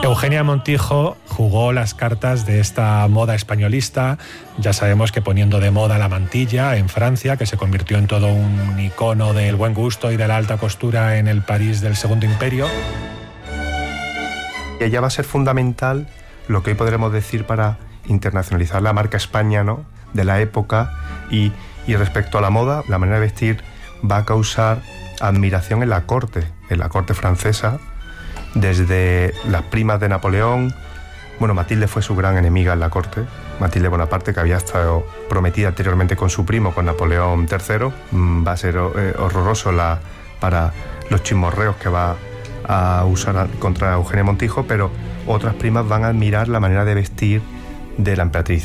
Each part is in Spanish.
Eugenia Montijo jugó las cartas de esta moda españolista, ya sabemos que poniendo de moda la mantilla en Francia, que se convirtió en todo un icono del buen gusto y de la alta costura en el París del Segundo Imperio. Ella va a ser fundamental, lo que hoy podremos decir, para internacionalizar la marca España, ¿no?, de la época, y respecto a la moda, la manera de vestir va a causar admiración en la corte francesa, desde las primas de Napoleón. Bueno, Matilde fue su gran enemiga en la corte, Matilde Bonaparte, que había estado prometida anteriormente con su primo, con Napoleón III. Va a ser horroroso para los chismorreos que va a usar contra Eugenia Montijo, pero otras primas van a admirar la manera de vestir de la emperatriz.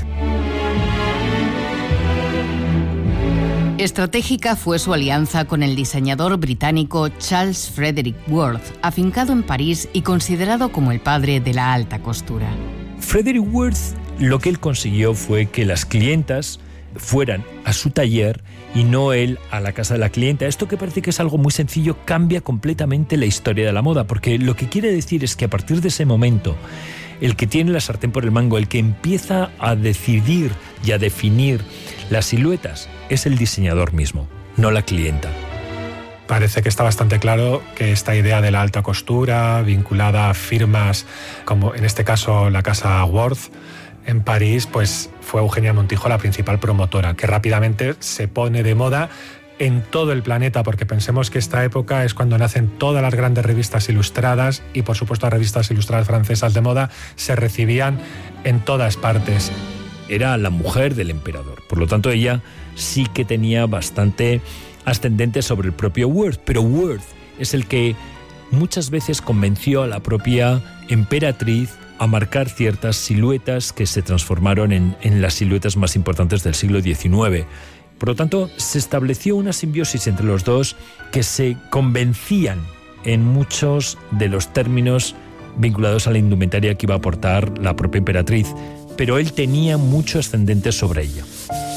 Estratégica fue su alianza con el diseñador británico Charles Frederick Worth, afincado en París y considerado como el padre de la alta costura. Frederick Worth, lo que él consiguió fue que las clientas fueran a su taller y no él a la casa de la clienta. Esto, que parece que es algo muy sencillo, cambia completamente la historia de la moda, porque lo que quiere decir es que a partir de ese momento, el que tiene la sartén por el mango, el que empieza a decidir y a definir las siluetas, es el diseñador mismo, no la clienta. Parece que está bastante claro que esta idea de la alta costura, vinculada a firmas como en este caso la casa Worth en París, pues fue Eugenia Montijo la principal promotora, que rápidamente se pone de moda en todo el planeta, porque pensemos que esta época es cuando nacen todas las grandes revistas ilustradas, y por supuesto las revistas ilustradas francesas de moda se recibían en todas partes. Era la mujer del emperador, por lo tanto ella sí que tenía bastante ascendente sobre el propio Worth, pero Worth es el que muchas veces convenció a la propia emperatriz a marcar ciertas siluetas que se transformaron en las siluetas más importantes del siglo XIX. Por lo tanto, se estableció una simbiosis entre los dos, que se convencían en muchos de los términos vinculados a la indumentaria que iba a aportar la propia emperatriz, pero él tenía mucho ascendente sobre ella.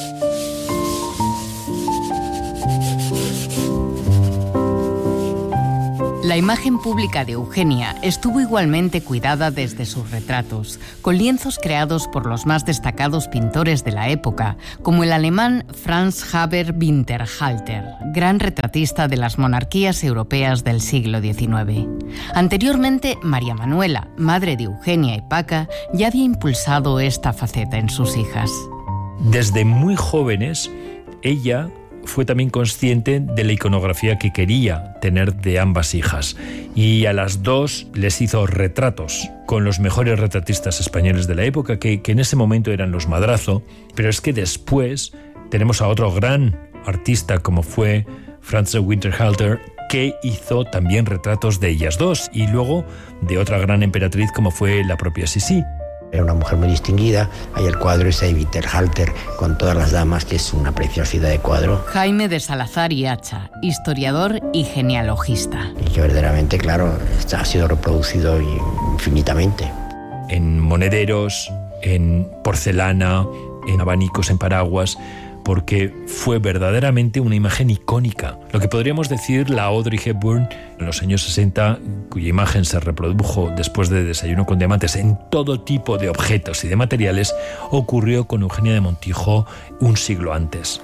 La imagen pública de Eugenia estuvo igualmente cuidada desde sus retratos, con lienzos creados por los más destacados pintores de la época, como el alemán Franz Haber Winterhalter, gran retratista de las monarquías europeas del siglo XIX. Anteriormente, María Manuela, madre de Eugenia y Paca, ya había impulsado esta faceta en sus hijas. Desde muy jóvenes, ella fue también consciente de la iconografía que quería tener de ambas hijas, y a las dos les hizo retratos con los mejores retratistas españoles de la época, que en ese momento eran los Madrazo. Pero es que después tenemos a otro gran artista como fue Franz Winterhalter, que hizo también retratos de ellas dos, y luego de otra gran emperatriz como fue la propia Sisi. Era una mujer muy distinguida. Hay el cuadro ese de Winterhalter con todas las damas, que es una preciosidad de cuadro. Jaime de Salazar y Hacha, historiador y genealogista. Y que verdaderamente, claro, ha sido reproducido infinitamente. En monederos, en porcelana, en abanicos, en paraguas, porque fue verdaderamente una imagen icónica. Lo que podríamos decir la Audrey Hepburn en los años 60, cuya imagen se reprodujo después de Desayuno con Diamantes en todo tipo de objetos y de materiales, ocurrió con Eugenia de Montijo un siglo antes.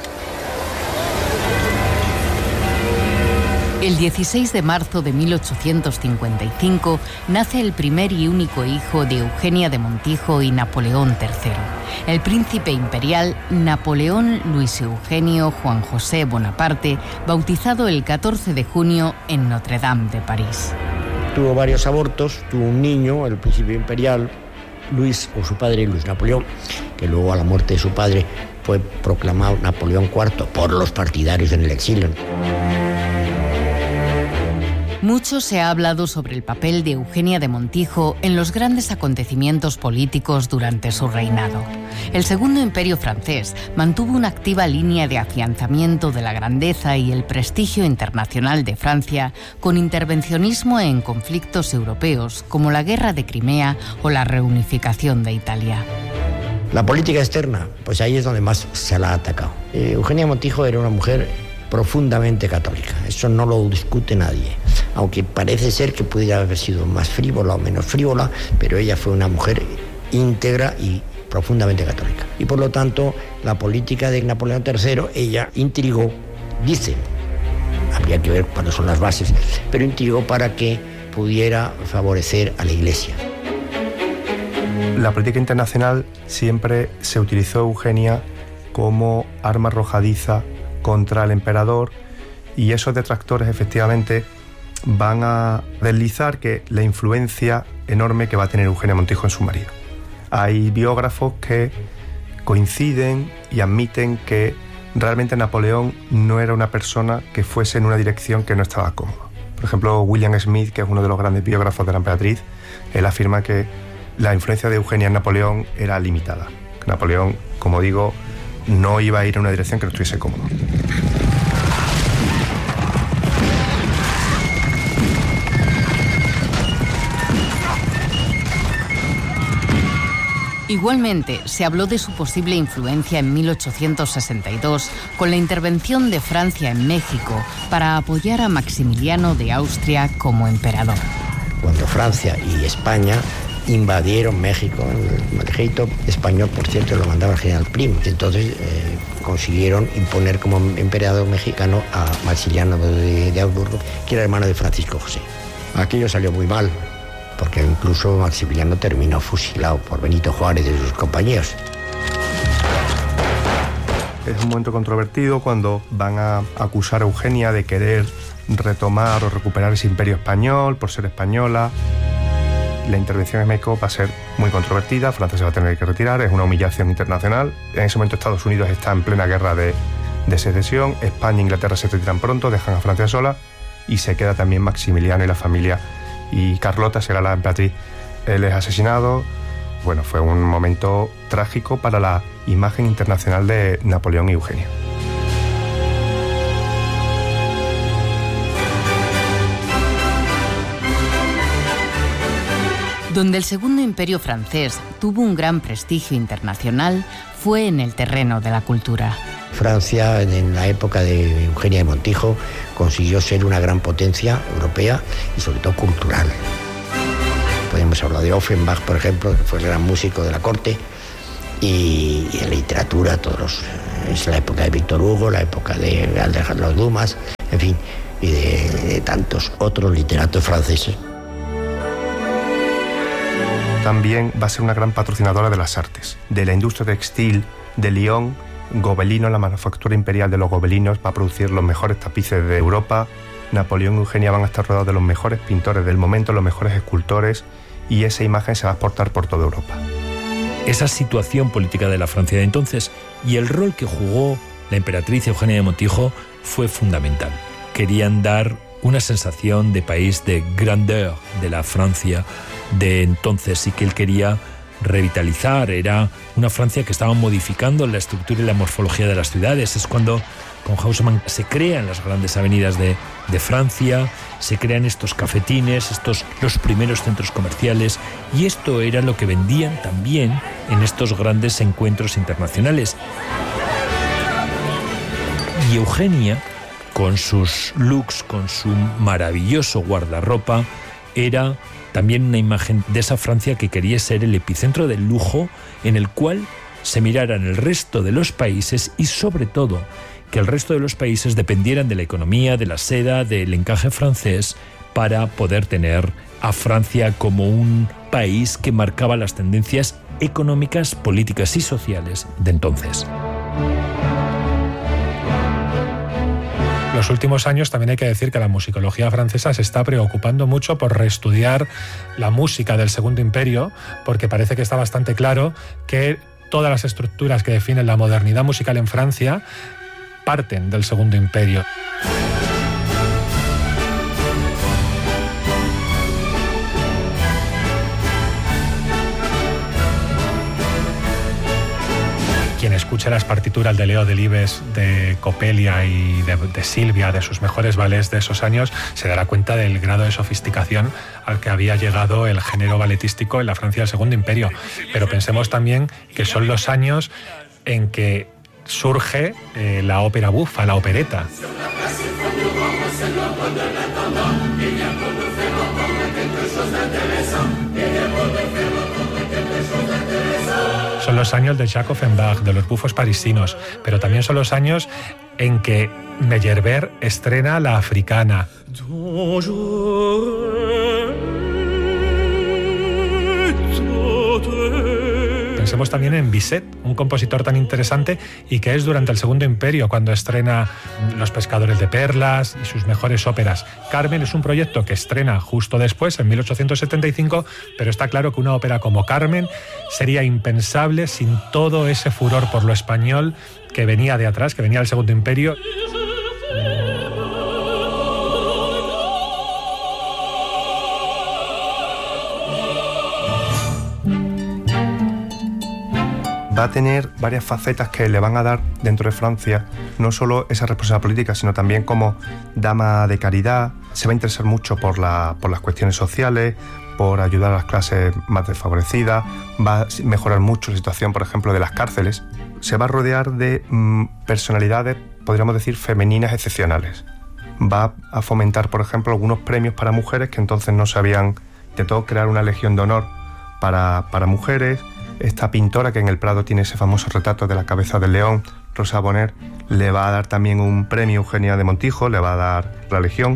El 16 de marzo de 1855 nace el primer y único hijo de Eugenia de Montijo y Napoleón III, el príncipe imperial Napoleón Luis Eugenio Juan José Bonaparte, bautizado el 14 de junio en Notre Dame de París. Tuvo varios abortos, tuvo un niño, el príncipe imperial Luis, o su padre Luis Napoleón, que luego a la muerte de su padre fue proclamado Napoleón IV por los partidarios en el exilio. Mucho se ha hablado sobre el papel de Eugenia de Montijo en los grandes acontecimientos políticos durante su reinado. El Segundo Imperio francés mantuvo una activa línea de afianzamiento de la grandeza y el prestigio internacional de Francia, con intervencionismo en conflictos europeos como la Guerra de Crimea o la reunificación de Italia. La política externa, pues ahí es donde más se la ha atacado. Eugenia Montijo era una mujer profundamente católica, eso no lo discute nadie. aunque parece ser que pudiera haber sido más frívola o menos frívola, pero ella fue una mujer íntegra y profundamente católica. Y por lo tanto, la política de Napoleón III, ella intrigó, dice, habría que ver cuáles son las bases, pero intrigó para que pudiera favorecer a la Iglesia. La política internacional siempre se utilizó Eugenia como arma arrojadiza contra el emperador, y esos detractores efectivamente van a deslizar que la influencia enorme que va a tener Eugenia Montijo en su marido. Hay biógrafos que coinciden y admiten que realmente Napoleón no era una persona que fuese en una dirección que no estaba cómoda. Por ejemplo, William Smith, que es uno de los grandes biógrafos de la emperatriz, él afirma que la influencia de Eugenia en Napoleón era limitada. Napoleón, como digo, no iba a ir en una dirección que no estuviese cómodo. Igualmente, se habló de su posible influencia en 1862 con la intervención de Francia en México para apoyar a Maximiliano de Austria como emperador. Cuando Francia y España invadieron México, el ejército español, por cierto, lo mandaba el general Prim, entonces consiguieron imponer como emperador mexicano a Maximiliano de Habsburgo, que era hermano de Francisco José. Aquello salió muy mal, porque incluso Maximiliano terminó fusilado por Benito Juárez y sus compañeros. Es un momento controvertido cuando van a acusar a Eugenia de querer retomar o recuperar ese imperio español por ser española. La intervención en México va a ser muy controvertida, Francia se va a tener que retirar, es una humillación internacional. En ese momento Estados Unidos está en plena guerra de secesión, España e Inglaterra se retiran pronto, dejan a Francia sola y se queda también Maximiliano y la familia. Y Carlota será la emperatriz. Él es asesinado. Bueno, fue un momento trágico para la imagen internacional de Napoleón y Eugenia. Donde el Segundo Imperio francés tuvo un gran prestigio internacional fue en el terreno de la cultura. Francia, en la época de Eugenia de Montijo, consiguió ser una gran potencia europea y sobre todo cultural. Podemos hablar de Offenbach, por ejemplo, que fue el gran músico de la corte, y en literatura, es la época de Víctor Hugo, la época de Alejandro Dumas, en fin, y de tantos otros literatos franceses. También va a ser una gran patrocinadora de las artes, de la industria textil de Lyon. Gobelino, la manufactura imperial de los gobelinos, va a producir los mejores tapices de Europa. Napoleón y Eugenia van a estar rodeados de los mejores pintores del momento, los mejores escultores, y esa imagen se va a exportar por toda Europa. Esa situación política de la Francia de entonces y el rol que jugó la emperatriz Eugenia de Montijo fue fundamental. Querían dar una sensación de país, de grandeur de la Francia de entonces, y que él quería revitalizar. Era una Francia que estaba modificando la estructura y la morfología de las ciudades. Es cuando con Haussmann se crean las grandes avenidas de Francia, se crean estos cafetines, los primeros centros comerciales, y esto era lo que vendían también en estos grandes encuentros internacionales. Y Eugenia, con sus looks, con su maravilloso guardarropa, era también una imagen de esa Francia que quería ser el epicentro del lujo en el cual se miraran el resto de los países, y sobre todo que el resto de los países dependieran de la economía, de la seda, del encaje francés, para poder tener a Francia como un país que marcaba las tendencias económicas, políticas y sociales de entonces. Los últimos años también hay que decir que la musicología francesa se está preocupando mucho por reestudiar la música del Segundo Imperio, porque parece que está bastante claro que todas las estructuras que definen la modernidad musical en Francia parten del Segundo Imperio. Quien escuche las partituras de Leo Delibes, de Coppelia y de Silvia, de sus mejores ballets de esos años, se dará cuenta del grado de sofisticación al que había llegado el género balletístico en la Francia del Segundo Imperio. Pero pensemos también que son los años en que surge la ópera bufa, la opereta. los años de Jacques Offenbach, de los bufos parisinos, pero también son los años en que Meyerbeer estrena La Africana. Pensemos también en Bizet, un compositor tan interesante y que es durante el Segundo Imperio cuando estrena Los pescadores de perlas y sus mejores óperas. Carmen es un proyecto que estrena justo después, en 1875, pero está claro que una ópera como Carmen sería impensable sin todo ese furor por lo español que venía de atrás, que venía del Segundo Imperio. Va a tener varias facetas que le van a dar dentro de Francia, no solo esa responsabilidad política, sino también como dama de caridad. Se va a interesar mucho por las cuestiones sociales, por ayudar a las clases más desfavorecidas, va a mejorar mucho la situación, por ejemplo, de las cárceles. Se va a rodear de personalidades, podríamos decir, femeninas excepcionales. Va a fomentar, por ejemplo, algunos premios para mujeres que entonces no se habían... Intentó crear una legión de honor para mujeres. Esta pintora que en el Prado tiene ese famoso retrato de la cabeza del león, Rosa Bonheur, le va a dar también un premio a Eugenia de Montijo, le va a dar la Legión.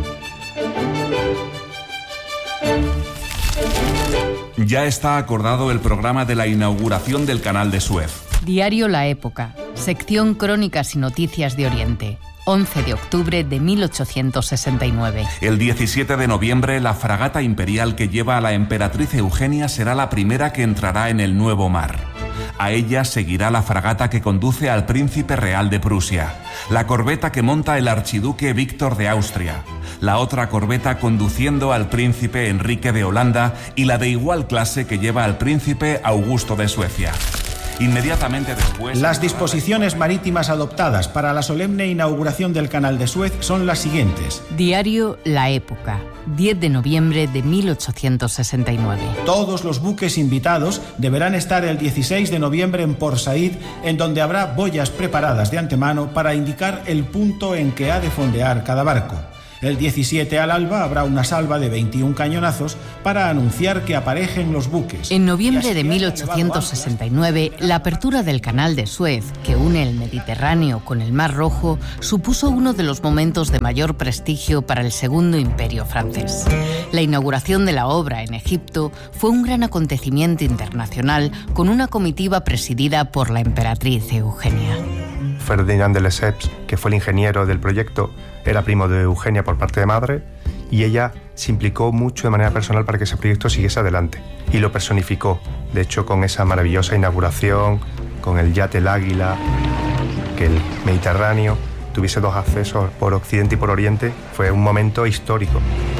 Ya está acordado el programa de la inauguración del Canal de Suez. Diario La Época, sección Crónicas y Noticias de Oriente. 11 de octubre de 1869. El 17 de noviembre, la fragata imperial que lleva a la emperatriz Eugenia será la primera que entrará en el Nuevo Mar. A ella seguirá la fragata que conduce al príncipe real de Prusia, la corbeta que monta el archiduque Víctor de Austria, la otra corbeta conduciendo al príncipe Enrique de Holanda y la de igual clase que lleva al príncipe Augusto de Suecia. Inmediatamente después... Las disposiciones marítimas adoptadas para la solemne inauguración del Canal de Suez son las siguientes. Diario La Época, 10 de noviembre de 1869. Todos los buques invitados deberán estar el 16 de noviembre en Port Said, en donde habrá boyas preparadas de antemano para indicar el punto en que ha de fondear cada barco. El 17 al alba habrá una salva de 21 cañonazos para anunciar que aparejen los buques. En noviembre de 1869, la apertura del Canal de Suez, que une el Mediterráneo con el Mar Rojo, supuso uno de los momentos de mayor prestigio para el Segundo Imperio francés. La inauguración de la obra en Egipto fue un gran acontecimiento internacional con una comitiva presidida por la emperatriz Eugenia. Ferdinand de Lesseps, que fue el ingeniero del proyecto, era primo de Eugenia por parte de madre, y ella se implicó mucho de manera personal para que ese proyecto siguiese adelante, y lo personificó, de hecho, con esa maravillosa inauguración, con el yate El Águila, que el Mediterráneo tuviese dos accesos por Occidente y por Oriente. Fue un momento histórico.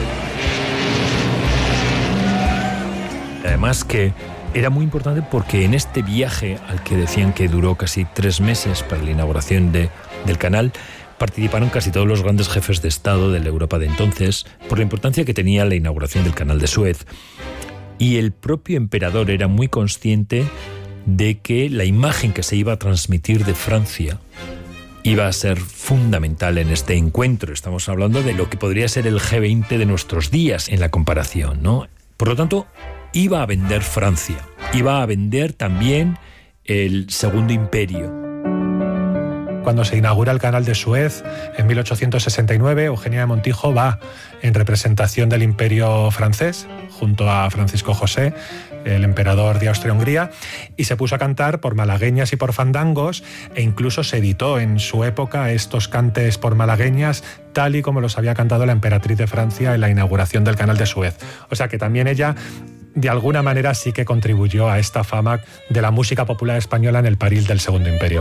Además que era muy importante porque en este viaje, al que decían que duró casi 3 meses para la inauguración del canal, participaron casi todos los grandes jefes de Estado de la Europa de entonces, por la importancia que tenía la inauguración del Canal de Suez. Y el propio emperador era muy consciente de que la imagen que se iba a transmitir de Francia iba a ser fundamental en este encuentro. Estamos hablando de lo que podría ser el G20 de nuestros días en la comparación, ¿no? Por lo tanto, iba a vender Francia, iba a vender también el Segundo Imperio. Cuando se inaugura el Canal de Suez, en 1869, Eugenia de Montijo va en representación del Imperio francés, junto a Francisco José, el emperador de Austria-Hungría, y se puso a cantar por malagueñas y por fandangos, e incluso se editó en su época estos cantes por malagueñas, tal y como los había cantado la emperatriz de Francia en la inauguración del Canal de Suez. O sea que también ella, de alguna manera, sí que contribuyó a esta fama de la música popular española en el París del Segundo Imperio.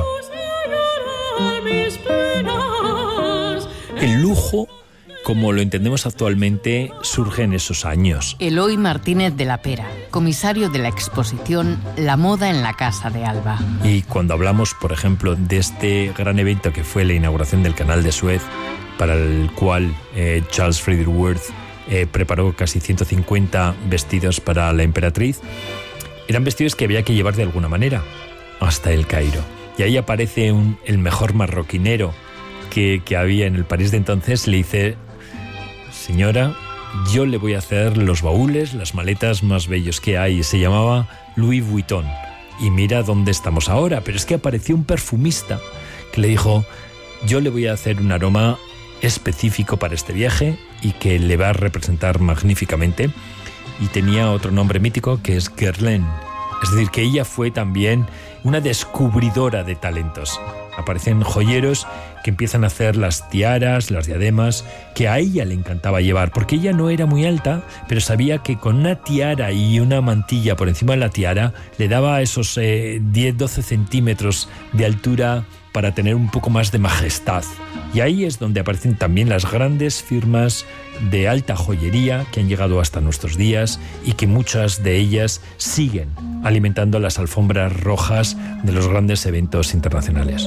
El lujo, como lo entendemos actualmente, surge en esos años. Eloy Martínez de la Pera, comisario de la exposición La moda en la Casa de Alba. Y cuando hablamos, por ejemplo, de este gran evento que fue la inauguración del Canal de Suez, para el cual Charles Frederick Worth preparó casi 150 vestidos para la emperatriz, eran vestidos que había que llevar de alguna manera hasta el Cairo. Y ahí aparece el mejor marroquinero que había en el París de entonces. Le dice: señora, yo le voy a hacer los baúles, las maletas más bellos que hay. Se llamaba Louis Vuitton. y mira dónde estamos ahora. Pero es que apareció un perfumista que le dijo: yo le voy a hacer un aroma específico para este viaje y que le va a representar magníficamente. Y tenía otro nombre mítico que es Guerlain. Es decir, que ella fue también una descubridora de talentos. Aparecen joyeros que empiezan a hacer las tiaras, las diademas, que a ella le encantaba llevar, porque ella no era muy alta, pero sabía que con una tiara y una mantilla por encima de la tiara le daba esos 10-12 centímetros de altura para tener un poco más de majestad. Y ahí es donde aparecen también las grandes firmas de alta joyería que han llegado hasta nuestros días y que muchas de ellas siguen alimentando las alfombras rojas de los grandes eventos internacionales.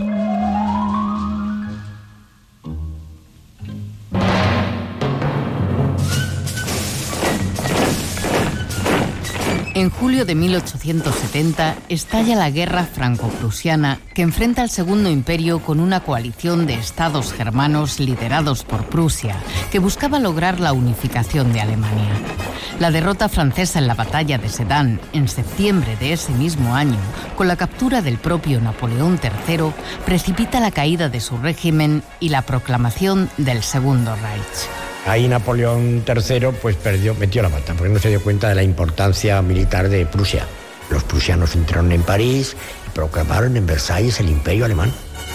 En julio de 1870 estalla la guerra franco-prusiana que enfrenta al Segundo Imperio con una coalición de estados germanos liderados por Prusia que buscaba lograr la unificación de Alemania. La derrota francesa en la batalla de Sedan en septiembre de ese mismo año, con la captura del propio Napoleón III, precipita la caída de su régimen y la proclamación del Segundo Reich. Ahí Napoleón III metió la pata, porque no se dio cuenta de la importancia militar de Prusia. Los prusianos entraron en París y proclamaron en Versalles el Imperio alemán.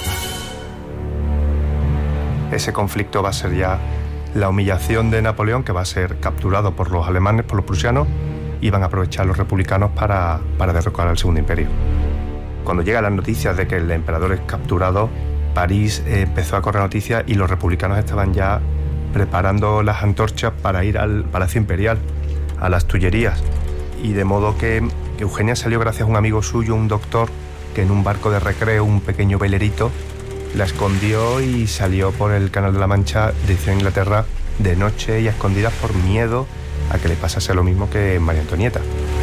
Ese conflicto va a ser ya la humillación de Napoleón, que va a ser capturado por los alemanes, por los prusianos, y van a aprovechar los republicanos para derrocar al Segundo Imperio. Cuando llegan las noticias de que el emperador es capturado, París empezó a correr noticias y los republicanos estaban ya preparando las antorchas para ir al Palacio Imperial, a las Tullerías. Y de modo que Eugenia salió gracias a un amigo suyo, un doctor, que en un barco de recreo, un pequeño velerito, la escondió y salió por el Canal de la Mancha de Inglaterra de noche y a escondidas por miedo a que le pasase lo mismo que María Antonieta.